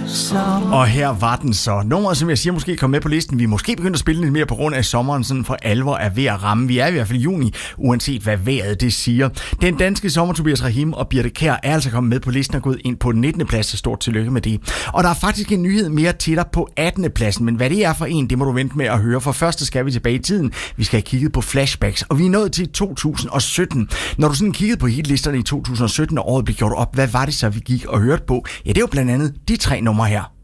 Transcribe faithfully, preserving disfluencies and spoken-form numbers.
Og her var den så. Nummeret, som jeg siger, måske kom med på listen. Vi er måske begyndt at spille lidt mere på grund af sommeren sådan for alvor er ved at ramme. Vi er i hvert fald i juni, uanset hvad vejret det siger. Den danske sommer, Tobias Rahim og Birthe Kjær er altså kommet med på listen og gået ind på den nittende plads, så stort tillykke med det. Og der er faktisk en nyhed mere til dig på attende pladsen, men hvad det er for en, det må du vente med at høre. For først skal vi tilbage i tiden. Vi skal have kigget på flashbacks, og vi er nået til to tusind og sytten. Når du sådan kiggede på hitlisterne i to tusind og sytten, og året blev gjort op, hvad var det så, vi gik og hørte på? Ja, det er jo blandt andet de tre numre her.